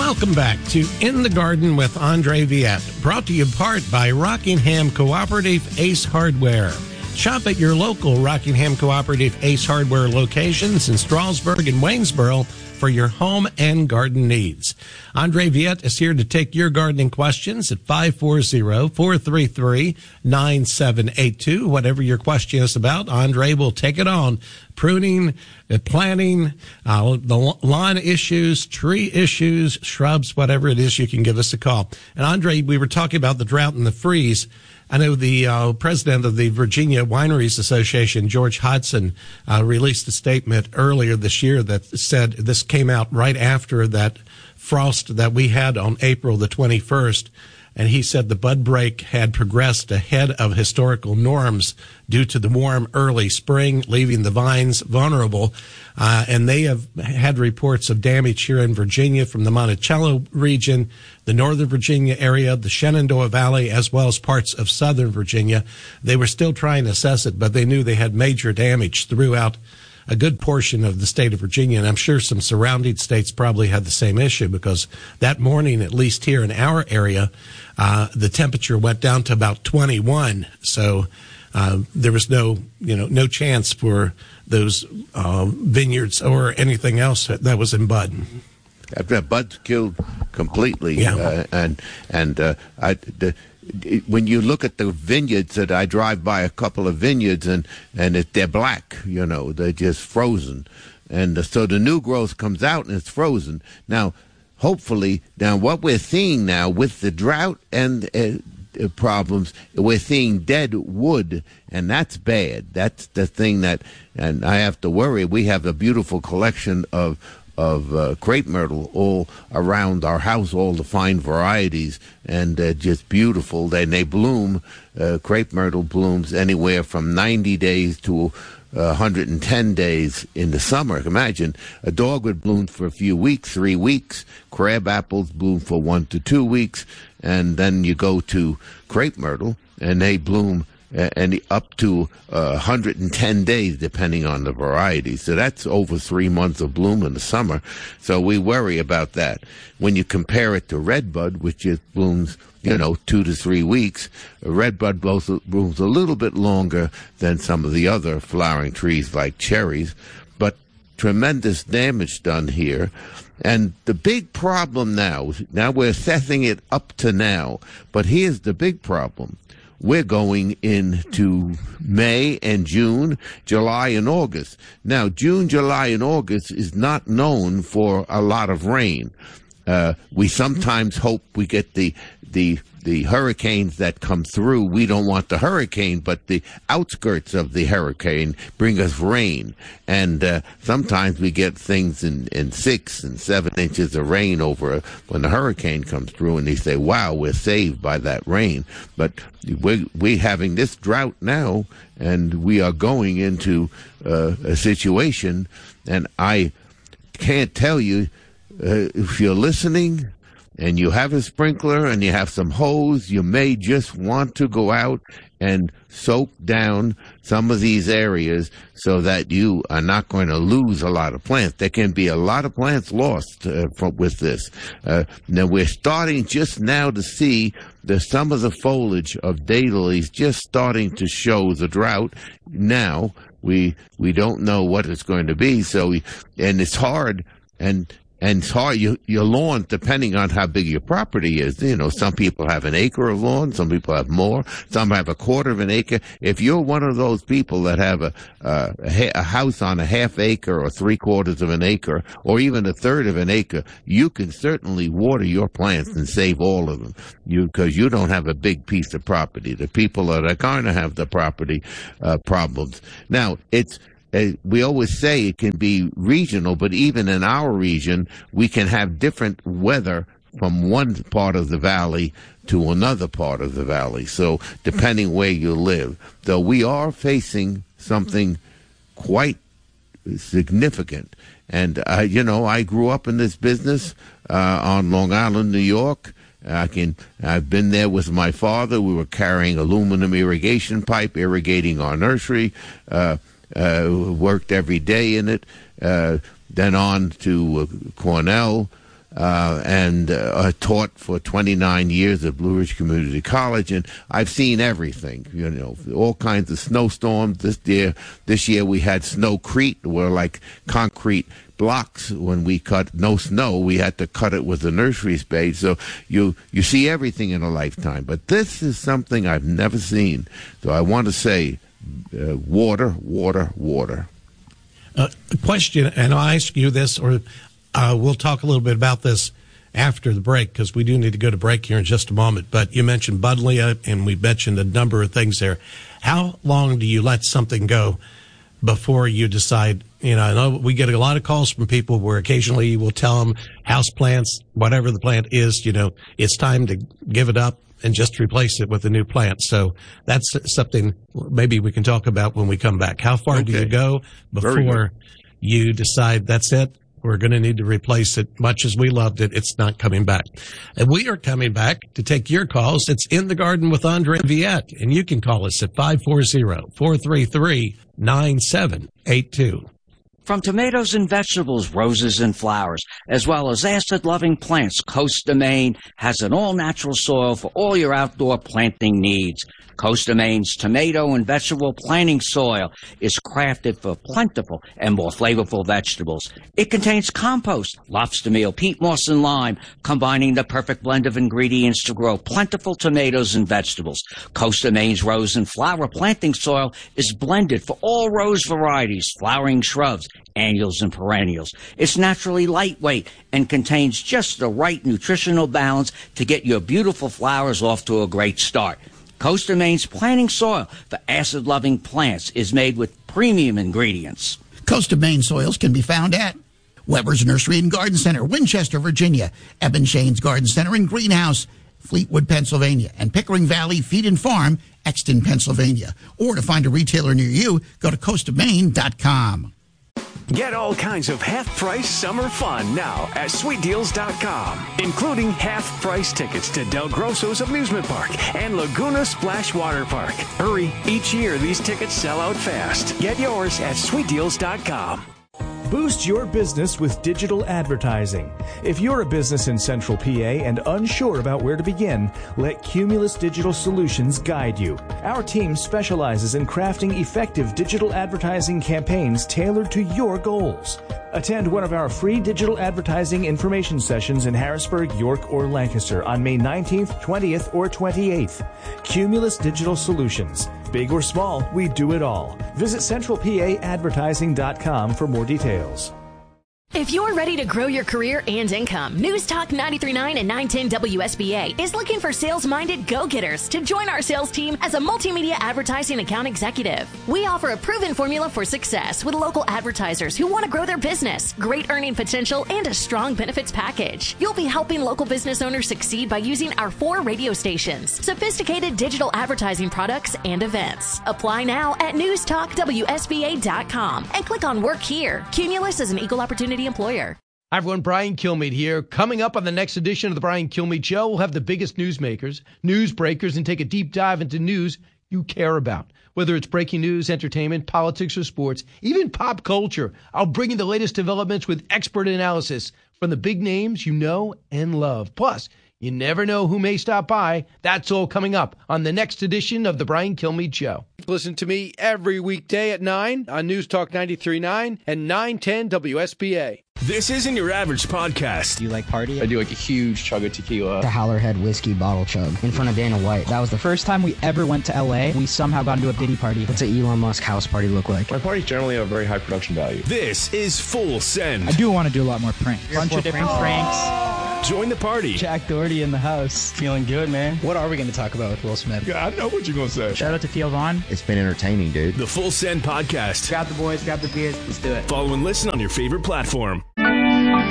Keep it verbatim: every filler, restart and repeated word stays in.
Welcome back to In the Garden with Andre Viette, brought to you in part by Rockingham Cooperative Ace Hardware. Shop at your local Rockingham Cooperative Ace Hardware locations in Strasburg and Waynesboro for your home and garden needs. Andre Viette is here to take your gardening questions at five four zero, four three three, nine seven eight two. Whatever your question is about, Andre will take it on. Pruning, planting, uh, the lawn issues, tree issues, shrubs, whatever it is, you can give us a call. And Andre, we were talking about the drought and the freeze. I know the uh, president of the Virginia Wineries Association, George Hodson, uh, released a statement earlier this year that said this came out right after that frost that we had on April the twenty-first. And he said the bud break had progressed ahead of historical norms due to the warm early spring, leaving the vines vulnerable. Uh, and they have had reports of damage here in Virginia from the Monticello region, the Northern Virginia area, the Shenandoah Valley, as well as parts of Southern Virginia. They were still trying to assess it, but they knew they had major damage throughout a good portion of the state of Virginia, and I'm sure some surrounding states probably had the same issue, because that morning, at least here in our area, uh, the temperature went down to about twenty-one. So uh, there was no, you know, no chance for those uh, vineyards or anything else that was in bud. That bud's killed completely, yeah. uh, and and uh, I. The, when you look at the vineyards that I drive by, a couple of vineyards, and and it, they're black, you know, they're just frozen, and uh, so the new growth comes out and it's frozen. Now, hopefully, now what we're seeing now with the drought and uh, problems, we're seeing dead wood, and that's bad. That's the thing that, and I have to worry. We have a beautiful collection of. of uh, crepe myrtle all around our house, all the fine varieties, and uh, just beautiful. Then they bloom, uh, crepe myrtle blooms anywhere from ninety days to uh, one hundred ten days in the summer. Imagine, a dogwood blooms for a few weeks, three weeks. Crab apples bloom for one to two weeks. And then you go to crepe myrtle, and they bloom and up to uh, one hundred ten days, depending on the variety. So that's over three months of bloom in the summer. So we worry about that. When you compare it to redbud, which is blooms, you know, two to three weeks, redbud blooms a little bit longer than some of the other flowering trees like cherries, but tremendous damage done here. And the big problem now, now we're assessing it up to now, but here's the big problem. We're going into May and June, July and August. Now, June, July, and August is not known for a lot of rain. Uh, we sometimes hope we get the the the hurricanes that come through. We don't want the hurricane, but the outskirts of the hurricane bring us rain. And uh, sometimes we get things in, in six and seven inches of rain over when the hurricane comes through, and they say, wow, we're saved by that rain. But we're, we're having this drought now, and we are going into uh, a situation, and I can't tell you, uh, if you're listening, and you have a sprinkler and you have some hose, you may just want to go out and soak down some of these areas so that you are not going to lose a lot of plants. There can be a lot of plants lost uh, from, with this. Uh, now, we're starting just now to see the, some of the foliage of daylilies just starting to show the drought. Now, we we don't know what it's going to be, so we, and it's hard, and And it's hard, you, your lawn, depending on how big your property is. You know, some people have an acre of lawn, some people have more, some have a quarter of an acre. If you're one of those people that have a, uh, a, a house on a half acre or three quarters of an acre, or even a third of an acre, you can certainly water your plants and save all of them, you because you don't have a big piece of property. The people that are going to have the property uh, problems. Now, it's Uh, we always say it can be regional, but even in our region, we can have different weather from one part of the valley to another part of the valley. So depending where you live, though we are facing something quite significant. And, uh, you know, I grew up in this business uh, on Long Island, New York. I can, I've been there with my father. We were carrying aluminum irrigation pipe, irrigating our nursery. Uh, Uh, worked every day in it, uh, then on to uh, Cornell, uh, and uh, taught for twenty-nine years at Blue Ridge Community College, and I've seen everything. You know, all kinds of snowstorms. This year, this year we had snowcrete, where like concrete blocks when we cut no snow, we had to cut it with a nursery spade. So you you see everything in a lifetime, but this is something I've never seen. So I want to say, uh, water, water, water. Uh, a question, and I'll ask you this, or uh, we'll talk a little bit about this after the break, because we do need to go to break here in just a moment. But you mentioned Buddleia, and we mentioned a number of things there. How long do you let something go before you decide? You know, I know we get a lot of calls from people where occasionally we'll tell them house plants, whatever the plant is, you know, it's time to give it up and just replace it with a new plant. So that's something maybe we can talk about when we come back. How far okay. do you go before you decide that's it? We're going to need to replace it. Much as we loved it, it's not coming back. And we are coming back to take your calls. It's In the Garden with Andre Viette, and you can call us at five four zero, four three three, nine seven eight two. From tomatoes and vegetables, roses and flowers, as well as acid-loving plants, Costa Maine has an all-natural soil for all your outdoor planting needs. Costa Maine's tomato and vegetable planting soil is crafted for plentiful and more flavorful vegetables. It contains compost, lobster meal, peat moss, and lime, combining the perfect blend of ingredients to grow plentiful tomatoes and vegetables. Costa Maine's rose and flower planting soil is blended for all rose varieties, flowering shrubs, annuals, and perennials. It's naturally lightweight and contains just the right nutritional balance to get your beautiful flowers off to a great start. Costa Maine's planting soil for acid-loving plants is made with premium ingredients. Costa Maine soils can be found at Weber's Nursery and Garden Center, Winchester, Virginia, Eben Shane's Garden Center and Greenhouse, Fleetwood, Pennsylvania, and Pickering Valley Feed and Farm, Exton, Pennsylvania. Or to find a retailer near you, go to costa maine dot com. Get all kinds of half-price summer fun now at sweet deals dot com, including half-price tickets to Del Grosso's Amusement Park and Laguna Splash Water Park. Hurry, each year these tickets sell out fast. Get yours at sweet deals dot com. Boost your business with digital advertising. If you're a business in Central P A and unsure about where to begin, let Cumulus Digital Solutions guide you. Our team specializes in crafting effective digital advertising campaigns tailored to your goals. Attend one of our free digital advertising information sessions in Harrisburg, York, or Lancaster on May nineteenth, twentieth, or twenty-eighth. Cumulus Digital Solutions. Big or small, we do it all. Visit central p a advertising dot com for more details. If you're ready to grow your career and income, News Talk ninety-three point nine and nine ten W S B A is looking for sales-minded go-getters to join our sales team as a multimedia advertising account executive. We offer a proven formula for success with local advertisers who want to grow their business, great earning potential, and a strong benefits package. You'll be helping local business owners succeed by using our four radio stations, sophisticated digital advertising products, and events. Apply now at news talk w s b a dot com and click on Work Here. Cumulus is an equal opportunity employer. Hi everyone, Brian Kilmeade here. Coming up on the next edition of the Brian Kilmeade Show, we'll have the biggest newsmakers, news breakers, and take a deep dive into news you care about. Whether it's breaking news, entertainment, politics, or sports, even pop culture, I'll bring you the latest developments with expert analysis from the big names you know and love. Plus, you never know who may stop by. That's all coming up on the next edition of the Brian Kilmeade Show. Listen to me every weekday at nine on News Talk ninety-three point nine and nine ten W S B A. This isn't your average podcast. Do you like party? I do like a huge chug of tequila. The Howlerhead whiskey bottle chug in front of Dana White. That was the first time we ever went to L A. We somehow got into a Diddy party. What's an Elon Musk house party look like? My parties generally have very high production value. This is Full Send. I do want to do a lot more pranks. A bunch of different pranks. Join the party. Jack Doherty in the house. Feeling good, man. What are we going to talk about with Will Smith? Yeah, I know what you're going to say. Shout out to Theo Vaughn. It's been entertaining, dude. The Full Send Podcast. Grab the boys, grab the beers. Let's do it. Follow and listen on your favorite platform.